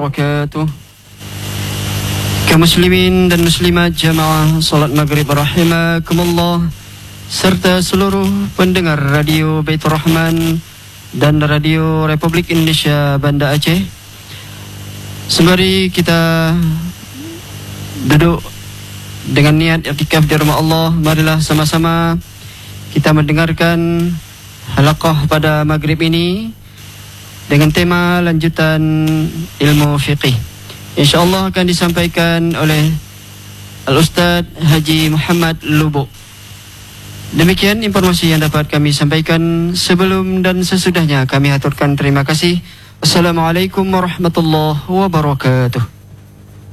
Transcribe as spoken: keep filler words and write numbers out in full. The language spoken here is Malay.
wabarakatuh. Kaum muslimin dan muslimat jamaah salat maghrib rahimakumullah, serta seluruh pendengar Radio Baitur Rahman dan Radio Republik Indonesia Banda Aceh. Sembari kita duduk dengan niat i'tikaf di rumah Allah, marilah sama-sama kita mendengarkan halaqah pada maghrib ini dengan tema lanjutan ilmu fiqih. InsyaAllah akan disampaikan oleh Al-Ustaz Haji Muhammad Lubuk. Demikian informasi yang dapat kami sampaikan. Sebelum dan sesudahnya kami aturkan terima kasih. Assalamualaikum warahmatullahi wabarakatuh.